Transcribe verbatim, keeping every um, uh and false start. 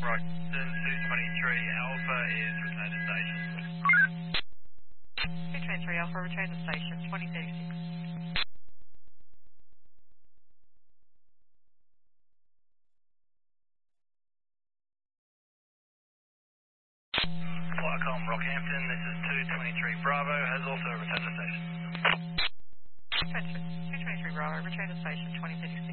Right, then two twenty-three Alpha is returned to station. two twenty-three Alpha, return to station, twenty thirty-six. Flycom Rockhampton, this is two twenty-three Bravo, has also returned to station. two twenty-three Bravo, return to station, twenty thirty-six.